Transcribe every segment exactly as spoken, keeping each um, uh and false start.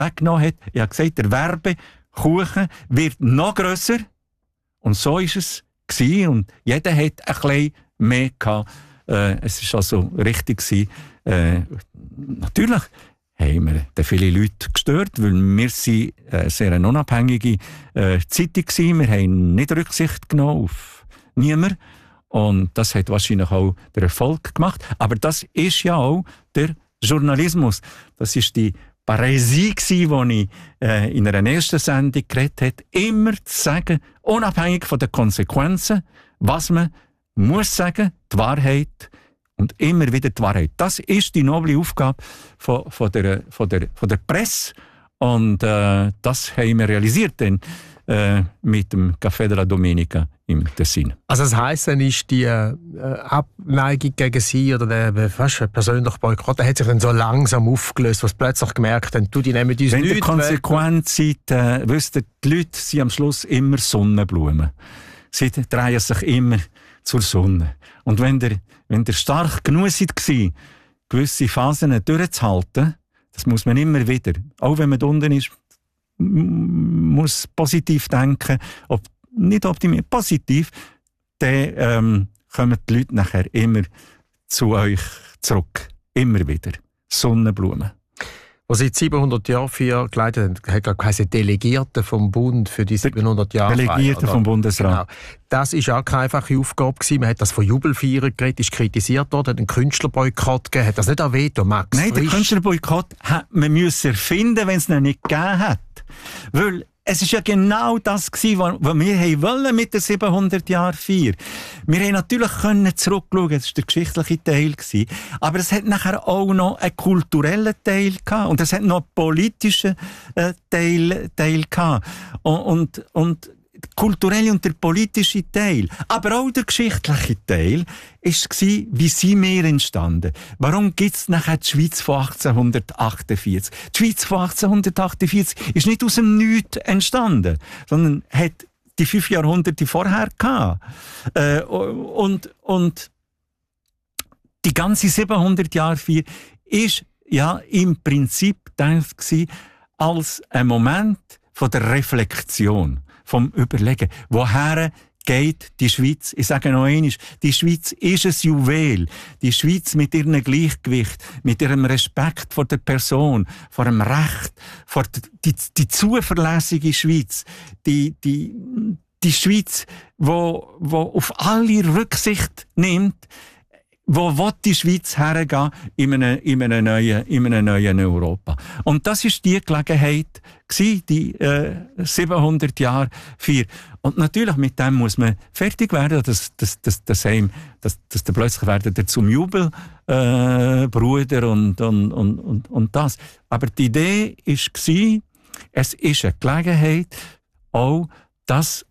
weggenommen hat. Ich habe gesagt, der Werbekuchen wird noch grösser. Und so war es gewesen. Und jeder hat ein bisschen mehr gehabt. Äh, es war also richtig gewesen. Äh, natürlich haben wir dann viele Leute gestört, weil wir sind äh, sehr eine unabhängige äh, Zeitung waren. Wir haben nicht Rücksicht genommen auf niemanden. Und das hat wahrscheinlich auch der Erfolg gemacht. Aber das ist ja auch der Journalismus. Das ist die Paräsie, die ich äh, in einer ersten Sendung geredet habe, immer zu sagen, unabhängig von den Konsequenzen, was man muss sagen, die Wahrheit und immer wieder die Wahrheit. Das ist die noble Aufgabe von, von, der, von, der, von der Presse und äh, das haben wir realisiert denn, äh, mit dem Café de la Domenica im Tessin. Also das heisst, dann ist die äh, Abneigung gegen Sie oder der fast persönliche Boykott, der hat sich dann so langsam aufgelöst, was plötzlich gemerkt haben, du, die nehmen uns Wenn nicht. ihr konsequent seid, äh, wisst ihr, die Leute sind am Schluss immer Sonnenblumen. Sie drehen sich immer zur Sonne. Und wenn der, wenn der stark genug seid, gewisse Phasen durchzuhalten, das muss man immer wieder, auch wenn man da unten ist, muss positiv denken, ob, nicht optimistisch, positiv, dann ähm, kommen die Leute nachher immer zu euch zurück. Immer wieder. Sonnenblumen. Was seit siebenhundert Jahren für geleitet hat, hat geheißen Delegierte vom Bund für die siebenhundert Jahre. Delegierte vom Bundesrat. Genau. Das war auch keine einfache Aufgabe gewesen. Man hat das von Jubelfeiern geredet, ist kritisiert worden, hat einen Künstlerboykott gegeben. Hat das nicht erwähnt, Max Nein, Frisch? den Künstlerboykott hat man müssen erfinden, wenn es ihn nicht gegeben hat. Weil es ist ja genau das gewesen, was wir wollen mit der siebenhundert-Jahr-Feier. Wir haben natürlich können zurückschauen, das war der geschichtliche Teil gewesen, aber es hat nachher auch noch einen kulturellen Teil gehabt und es hat noch einen politischen äh, Teil, Teil gehabt. Und, und, und der kulturelle und der politische Teil, aber auch der geschichtliche Teil, war, wie sind wir entstanden? Warum gibt es nachher die Schweiz von achtzehnhundertachtundvierzig? Die Schweiz von achtzehnhundertachtundvierzig ist nicht aus dem Nichts entstanden, sondern hat die fünf Jahrhunderte vorher gehabt. Äh, und, und die ganze siebenhundert-Jahre-Feier ist ja im Prinzip gedacht gewesen als ein Moment von der Reflexion, vom Überlegen. Woher geht die Schweiz? Ich sage noch einmal, die Schweiz ist ein Juwel. Die Schweiz mit ihrem Gleichgewicht, mit ihrem Respekt vor der Person, vor dem Recht, vor die, die zuverlässige Schweiz, die, die, die Schweiz, wo, wo auf alle Rücksicht nimmt, wo will die Schweiz hergehen in einem, in einem neuen, in einem neuen Europa. Und das ist die Gelegenheit gewesen, die äh, siebenhundert Jahre Feier. Und natürlich mit dem muss man fertig werden, dass, dass, dass, dass, einem, dass, dass der plötzlich werden der zum Jubelbruder äh, Bruder und, und, und, und, und das. Aber die Idee war, es ist eine Gelegenheit, auch, dass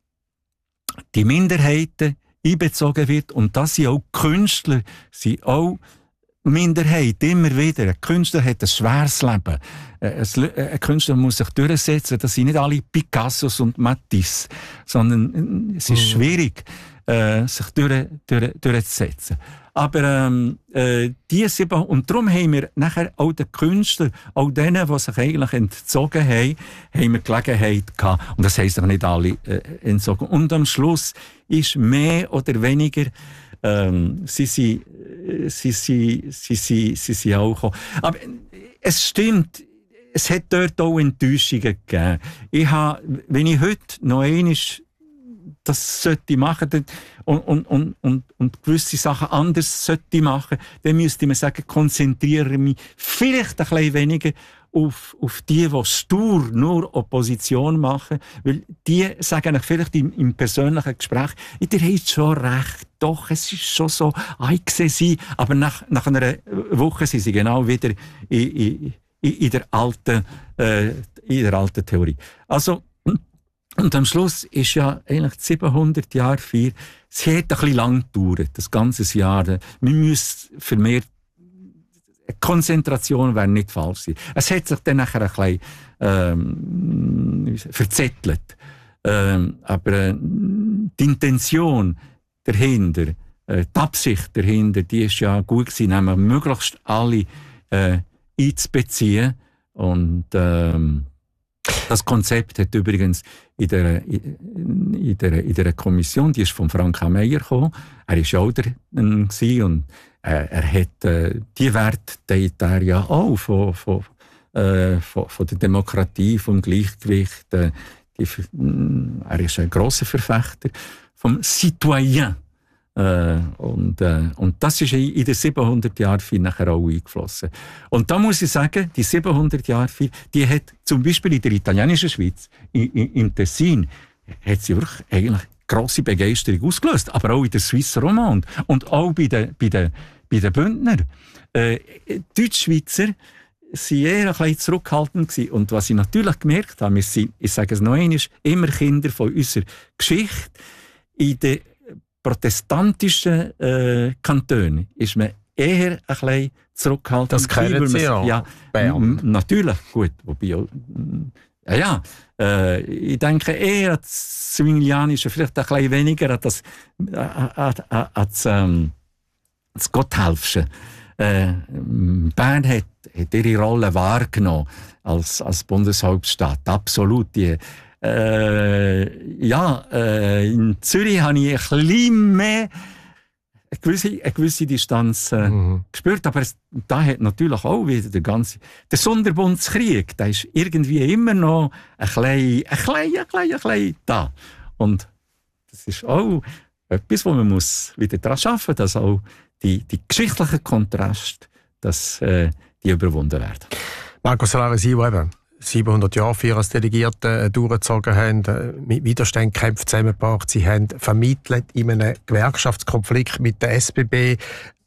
die Minderheiten einbezogen wird und dass sie auch Künstler sind, auch Minderheit, immer wieder. Ein Künstler hat ein schweres Leben. Ein Künstler muss sich durchsetzen. Das sind nicht alle Picassos und Matisse, sondern es ist schwierig, äh, sich durch, durch, durchzusetzen. Aber ähm, äh, die sieben, und darum haben wir nachher auch den Künstler, auch denen, die sich eigentlich entzogen haben, haben wir Gelegenheit gehabt. Und das heisst aber nicht alle äh, entzogen. Und am Schluss ist mehr oder weniger, ähm, sie sind, sie, sie, sie, sie, sie sind auch gekommen. Aber es stimmt, es hat dort auch Enttäuschungen gegeben. Ich habe, wenn ich heute noch einmal das sollte machen und, und, und, und, und gewisse Sachen anders sollte machen, dann müsste man sagen, konzentriere mich vielleicht ein bisschen weniger auf, auf die, die stur nur Opposition machen, weil die sagen euch vielleicht im, im persönlichen Gespräch, ihr habt schon recht, doch, es ist schon so, ah, ich sehe sie, aber nach, nach einer Woche sind sie genau wieder in, in, in, der, alten, äh, in der alten Theorie. Also, und am Schluss ist ja eigentlich die siebenhundert Jahre Feier, es hat ein bisschen lang gedauert, das ganze Jahr. Wir müssen vermehrt, Konzentration wäre nicht falsch sein. Es hat sich dann nachher ein bisschen ähm, verzettelt. Ähm, aber äh, die Intention dahinter, äh, die Absicht dahinter, die ist ja gut gewesen, nämlich möglichst alle äh, einzubeziehen Und ähm, das Konzept hat übrigens in der, in, der, in der Kommission, die ist von Frank H. Meyer gekommen, er war ja auch drin und äh, er hat äh, die Werte, die er ja auch von, von, äh, von, von der Demokratie, vom Gleichgewicht, äh, die, er ist ein grosser Verfechter vom Citoyen. Äh, und, äh, und das ist in, in den siebenhundert Jahren viel nachher auch eingeflossen. Und da muss ich sagen, die siebenhundert Jahre viel, die hat zum Beispiel in der italienischen Schweiz, in, in, im Tessin, hat sie wirklich eigentlich grosse Begeisterung ausgelöst. Aber auch in der Suisse Romande und auch bei den, bei den, bei den Bündner. Äh, Deutschschweizer waren eher ein bisschen zurückhaltend gewesen. Und was ich natürlich gemerkt habe, wir sind, ich sage es noch einmal, immer Kinder von unserer Geschichte. In den protestantischen äh, Kantonen ist man eher ein bisschen zurückhaltend. Das kennen Sie ja. ja. M- natürlich, gut. Wobei, ja, ja. Äh, ich denke eher an das Zwinglianische, vielleicht ein bisschen weniger an das, an, an, an das, ähm, das Gotthelfsche. Äh, Bern hat, hat ihre Rolle wahrgenommen als, als Bundeshauptstadt. Absolut. Die, Äh, ja, äh, in Zürich habe ich ein bisschen mehr eine gewisse, eine gewisse Distanz äh, mhm. gespürt, aber es, da hat natürlich auch wieder der ganze, der Sonderbundskrieg, der ist irgendwie immer noch ein bisschen, ein bisschen, ein bisschen, ein bisschen da. Und das ist auch etwas, wo man muss wieder daran arbeiten muss, dass auch die, die geschichtlichen Kontraste, dass äh, die überwunden werden. Marco Solari, Sie eben siebenhundert Jahre für als Delegierte durchgezogen haben, mit Widerständen gekämpft, zusammengebracht. Sie haben vermittelt in einem Gewerkschaftskonflikt mit der S B B.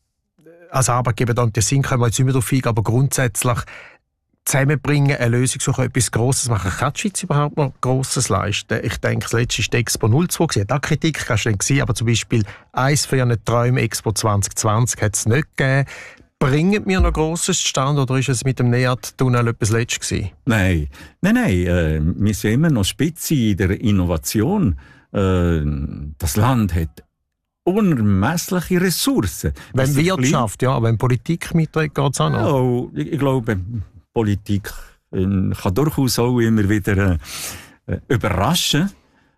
Als Arbeitgeber da im Tessin können wir jetzt nicht mehr drauf eingehen, aber grundsätzlich zusammenbringen, eine Lösung suchen, etwas Grosses machen. Kann die Schweiz überhaupt noch Grosses leisten? Ich denke, das letzte war die Expo null zwei. Gewesen. Da Kritik kannst du nicht sehen, aber zum Beispiel eins für eine Träume Expo zwanzig zwanzig hat es nicht gegeben. Bringen wir noch Grosses zustande oder ist es mit dem NEAT-Tunnel etwas Letztes gewesen? Nein, nein, nein. Äh, wir sind immer noch Spitze in der Innovation. Äh, das Land hat unermessliche Ressourcen. Wenn Wirtschaft, ja, wenn Politik mitredet, geht es auch noch. Ja, ich glaube, Politik äh, kann durchaus auch immer wieder äh, überraschen.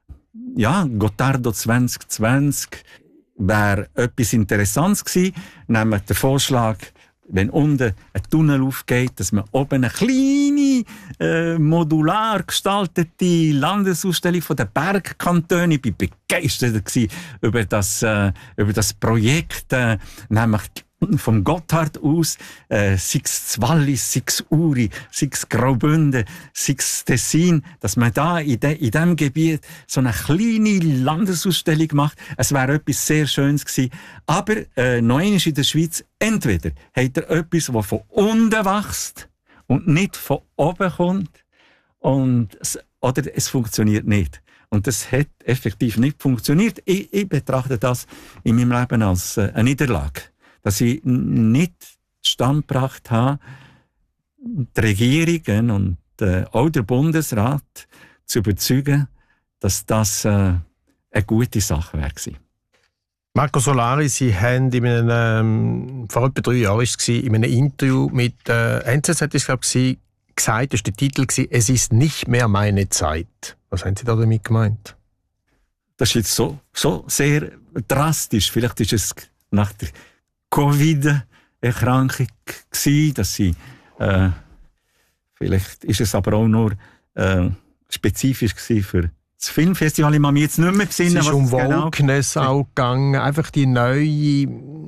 Ja, Gottardo zwanzig zwanzig wäre etwas Interessantes gewesen, nämlich der Vorschlag, wenn unten ein Tunnel aufgeht, dass man oben eine kleine, äh, modular gestaltete Landesausstellung von den Bergkantonen, ich war begeistert gewesen über das, äh, über das Projekt, äh, nämlich vom Gotthard aus, äh, sei es Wallis, sei es Uri, sei es Graubünden, sei es Tessin, dass man da in, de, in diesem Gebiet so eine kleine Landesausstellung macht. Es wäre etwas sehr Schönes gewesen. Aber äh, noch einmal in der Schweiz, entweder hat er etwas, das von unten wächst und nicht von oben kommt, und es, oder es funktioniert nicht. Und das hat effektiv nicht funktioniert. Ich, ich betrachte das in meinem Leben als äh, eine Niederlage. Dass ich nicht zustande gebracht habe, die Regierungen und äh, auch der Bundesrat zu überzeugen, dass das äh, eine gute Sache wäre gewesen. Marco Solari, Sie haben in einem, ähm, vor etwa drei Jahren ist es gewesen, in einem Interview mit äh, N Z Z, ist, glaube ich, gesagt, das war der Titel, «Es ist nicht mehr meine Zeit». Was haben Sie da damit gemeint? Das ist jetzt so, so sehr drastisch. Vielleicht ist es nach der Covid-Erkrankung gewesen, dass sie, äh, vielleicht ist es aber auch nur äh, spezifisch gewesen für das Filmfestival. Ich kann mich jetzt nicht mehr besinnen, es ist was um genau... Wokeness auch gegangen, einfach die neue...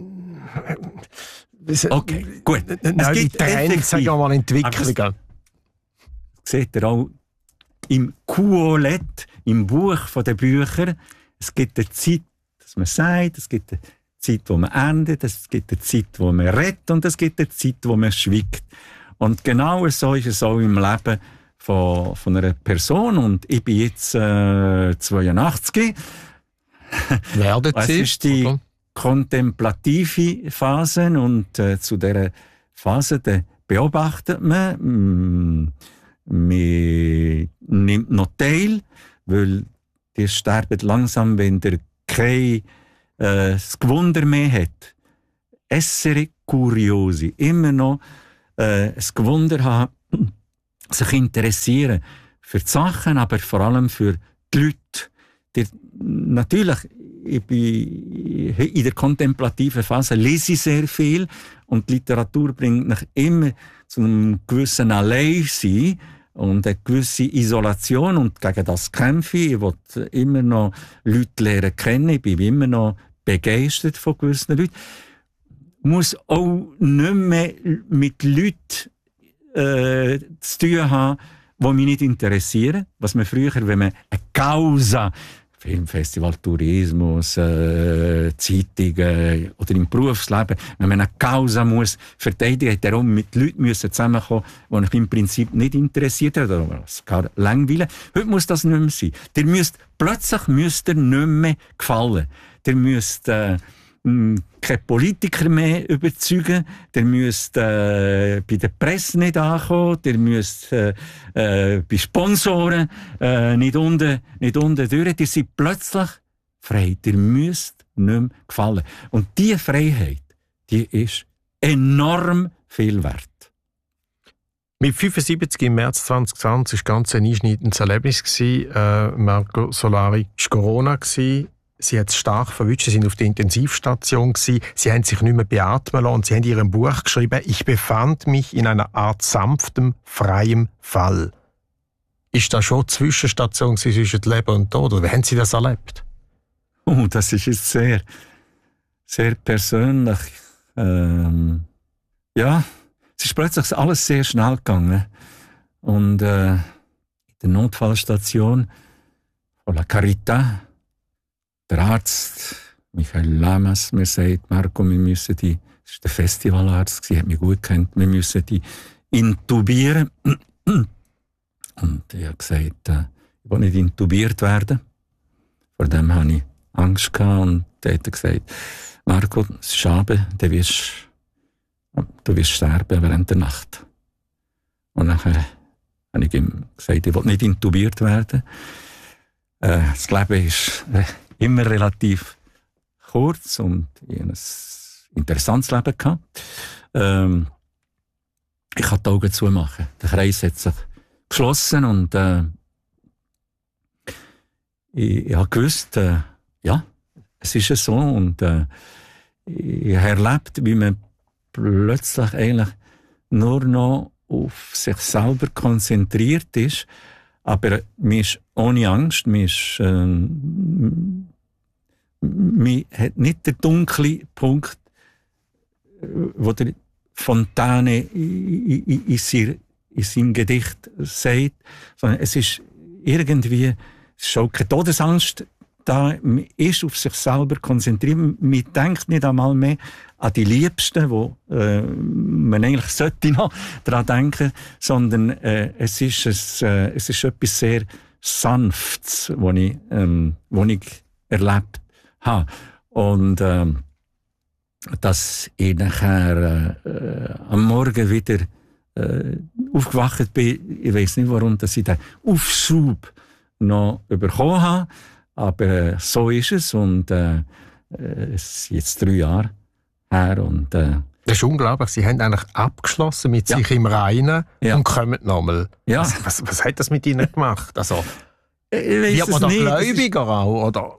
Okay, gut. Neue es gibt Trends, sagen wir mal, Entwicklungen. Seht ihr auch im Kuolett, im Buch der Bücher, es gibt eine Zeit, dass man sagt, es gibt eine Zeit, wo man endet, es gibt eine Zeit, wo man redet und es gibt eine Zeit, wo man schweigt. Und genau so ist es auch im Leben von, von einer Person. Und ich bin jetzt äh, zweiundachtzig. Werden es Sie? ist die oder? kontemplative Phase und äh, zu dieser Phase de beobachtet man, mh, man nimmt noch teil, weil die sterben langsam, wenn der kein äh, das Gewunder mehr hat. Essere curiosi. Immer noch äh, das Gewunder haben, sich interessieren für die Sachen, aber vor allem für die Leute. Die, natürlich, ich bin in der kontemplativen Phase lese ich sehr viel und die Literatur bringt mich immer zu einem gewissen Alleinsein und eine gewisse Isolation und gegen das kämpfe ich. Ich will immer noch Leute lernen kennen, ich bin immer noch begeistert von gewissen Leuten. Ich muss auch nicht mehr mit Leuten äh, zu tun haben, die mich nicht interessieren. Was man früher, wenn man eine Causa, Filmfestival, Tourismus, äh, Zeitungen oder im Berufsleben, wenn man eine Causa muss verteidigen, hat darum mit Leuten müssen zusammenkommen, die mich im Prinzip nicht interessiert haben oder gar langweilen. Heute muss das nicht mehr sein. Der müsst, plötzlich müsst ihr nicht mehr gefallen. Der müsst äh, keine Politiker mehr überzeugen, der müsst äh, bei der Presse nicht ankommen, der müsst äh, äh, bei Sponsoren äh, nicht unten, nicht unten durch. Ihr seid plötzlich frei. Ihr müsst nicht mehr gefallen. Und diese Freiheit, die ist enorm viel wert. Mit fünfundsiebzig im März zwanzig zwanzig war ganz ein einschneidendes Erlebnis. Äh, Marco Solari war Corona. Sie hat es stark verwünscht, sie sind auf der Intensivstation gewesen. Sie haben sich nicht mehr beatmen lassen und sie haben in ihrem Buch geschrieben, ich befand mich in einer Art sanftem, freiem Fall. Ist das schon die Zwischenstation zwischen Leben und Tod? Oder wie haben Sie das erlebt? Oh, das ist jetzt sehr, sehr persönlich. Ähm, ja, es ist plötzlich alles sehr schnell gegangen. Und äh, in der Notfallstation von La Carità, der Arzt, Michael Lamas, mir sagt, Marco, wir müssen die, das war der Festivalarzt, sie hat mich gut gekannt, wir müssen die intubieren. Und ich habe gesagt, äh, ich will nicht intubiert werden. Vor dem hatte ich Angst gehabt und er hat gesagt, Marco, es ist schade, du wirst, du wirst sterben während der Nacht. Und nachher habe ich ihm gesagt, ich will nicht intubiert werden. Äh, das Leben ist äh, immer relativ kurz und ich hatte ein interessantes Leben gehabt. Ähm, ich kann die Augen zumachen. Der Kreis hat sich geschlossen und äh, ich, ich habe gewusst, äh, ja, es ist so und äh, ich habe erlebt, wie man plötzlich eigentlich nur noch auf sich selber konzentriert ist, aber man ist ohne Angst, man ist, äh, man hat nicht den dunklen Punkt, wo der Fontane in, in, in, in, in seinem Gedicht sagt, sondern es ist irgendwie, es ist auch keine Todesangst da, man ist auf sich selber konzentriert, man denkt nicht einmal mehr an die Liebsten, wo äh, man eigentlich sollte noch daran denken, sondern äh, es, ist ein, äh, es ist etwas sehr Sanftes, was ich, ähm, was ich erlebt habe. Und ähm, dass ich nachher äh, am Morgen wieder äh, aufgewacht bin, ich weiß nicht warum, dass ich den Aufschub noch bekommen habe, aber äh, so ist es und äh, es sind jetzt drei Jahre her und äh, das ist unglaublich. Sie haben eigentlich abgeschlossen mit ja. sich im Reinen ja. und kommen nochmal. Ja. Was, was, was hat das mit Ihnen gemacht? Also, wird man da gläubiger auch? Oder?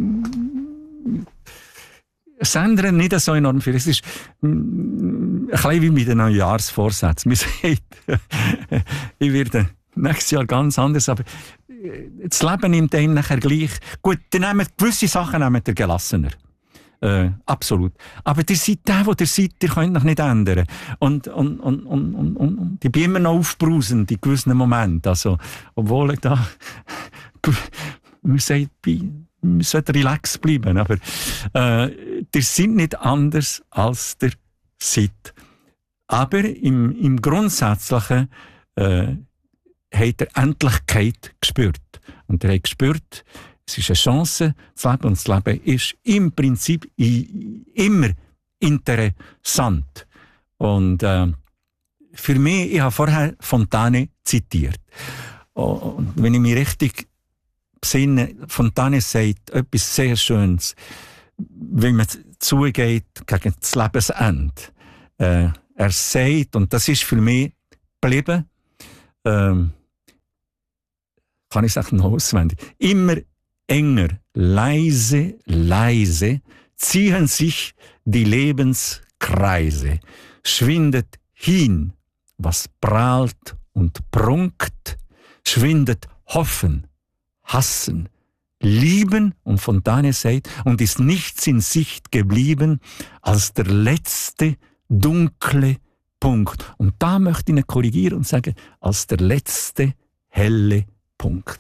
Es ändert nicht so enorm viel. Es ist ein bisschen wie mit den Neujahrsvorsätzen. Man sagt, ich werde nächstes Jahr ganz anders, aber das Leben nimmt einen nachher gleich. Gut, dann nehmen gewisse Sachen nehmen ihr gelassener. Äh, absolut. Aber ihr seid der, wo ihr seid, ihr könnt noch nicht ändern. Und, und, und, und, und, und ich bin immer noch aufbrausend in gewissen Momenten. Also, obwohl ich da, man sagt, man sollte relax bleiben. Aber, äh, ihr seid nicht anders als ihr seid. Aber im, im Grundsätzlichen, äh, habt ihr Endlichkeit gespürt. Und ihr habt gespürt, es ist eine Chance zu leben und das Leben ist im Prinzip immer interessant. Und äh, für mich, ich habe vorher Fontane zitiert. Und wenn ich mich richtig besinne, Fontane sagt etwas sehr Schönes, wenn man zugeht gegen das Lebensende. Äh, er sagt, und das ist für mich geblieben, ähm, kann ich sagen, noch auswendig. Immer enger, leise, leise ziehen sich die Lebenskreise, schwindet hin, was prahlt und prunkt, schwindet Hoffen, Hassen, Lieben und Fontane sagt, und ist nichts in Sicht geblieben als der letzte dunkle Punkt. Und da möchte ich ihn korrigieren und sagen, als der letzte helle Punkt.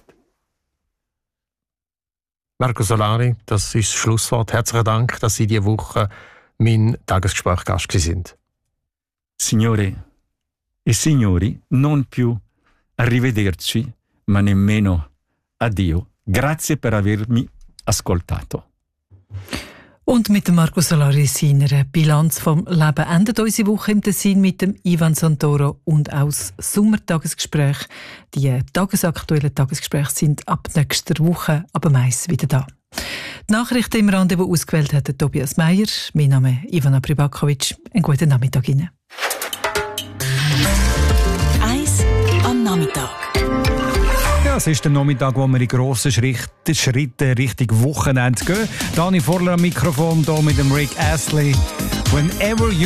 Marco Solari, das ist das Schlusswort. Herzlichen Dank, dass Sie diese Woche mein Tagesgespräch-Gast sind. Signore e signori, non più arrivederci, ma nemmeno addio. Grazie per avermi ascoltato. Und mit dem Marco Solari seiner Bilanz vom Leben endet unsere Woche im Tessin mit dem Ivan Santoro und auch das Sommertagesgespräch. Die tagesaktuellen Tagesgespräche sind ab nächster Woche, ab Mais wieder da. Die Nachrichten im Rendezvous ausgewählt hat Tobias Meyer. Mein Name ist Ivana Pribakovic. Einen guten Nachmittag Ihnen. Eis am Nachmittag. Ja, es ist der Nachmittag, wo wir in grossen Schritte, Schritte Richtung Wochenende gehen. Dani Vorler am Mikrofon, hier mit dem Rick Astley. Whenever you